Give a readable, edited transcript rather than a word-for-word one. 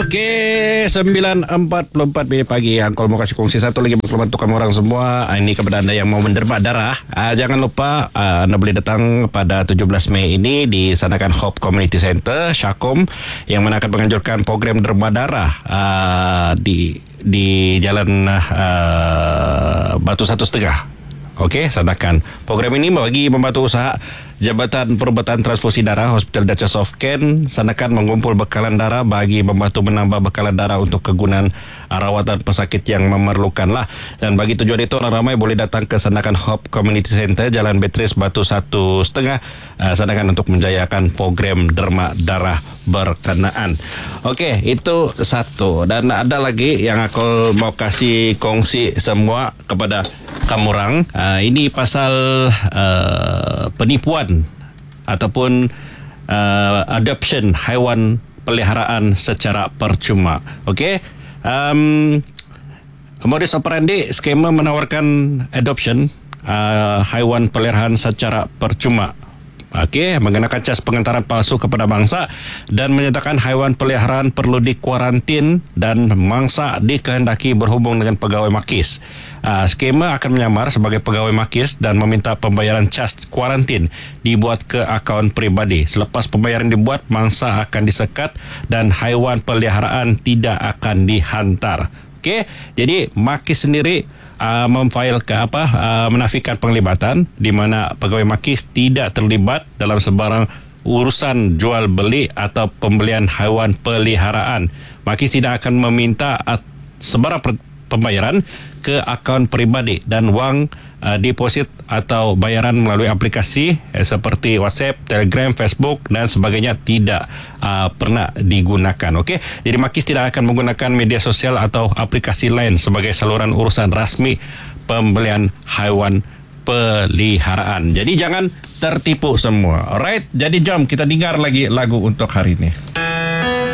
Okey, 9.44 minit pagi. Angkol mau kasih kongsi satu lagi maklumat untuk kamu orang semua. Ini kepada anda yang mau menderma darah. Jangan lupa anda boleh datang pada 17 Mei ini di Sanakan Hope Community Center, Syakom, yang mana akan menganjurkan program derma darah di Jalan Batu 1,5. Okey, Sanakan. Program ini bagi membantu usaha Jabatan Perubatan Transfusi Darah Hospital Duchess of Kent. Sanakan mengumpul bekalan darah bagi membantu menambah bekalan darah untuk kegunaan rawatan pesakit yang memerlukan lah. Dan bagi tujuan itu orang ramai boleh datang ke Sanakan Hope Community Center, Jalan Beatrice Batu 1,5. Sanakan untuk menjayakan program derma darah berkenaan. Okey, itu satu. Dan ada lagi yang aku mau kasih kongsi semua kepada kamu orang. Ini pasal penipuan ataupun adoption haiwan peliharaan secara percuma. Okey. Modus operandi skema menawarkan adoption haiwan peliharaan secara percuma. Okey, mengenakan cas pengantaran palsu kepada mangsa dan menyatakan haiwan peliharaan perlu dikuarantin dan mangsa dikehendaki berhubung dengan pegawai makis. Skema akan menyamar sebagai pegawai makis dan meminta pembayaran cas kuarantin dibuat ke akaun peribadi. Selepas pembayaran dibuat, mangsa akan disekat dan haiwan peliharaan tidak akan dihantar. Okey, jadi makis sendiri menafikan penglibatan di mana pegawai makis tidak terlibat dalam sebarang urusan jual beli atau pembelian haiwan peliharaan. Makis tidak akan meminta sebarang pembayaran ke akaun peribadi dan wang deposit atau bayaran melalui aplikasi seperti WhatsApp, Telegram, Facebook dan sebagainya tidak pernah digunakan. Okey, jadi makis tidak akan menggunakan media sosial atau aplikasi lain sebagai saluran urusan rasmi pembelian haiwan peliharaan. Jadi jangan tertipu semua. Alright, jadi jom kita dengar lagi lagu untuk hari ini.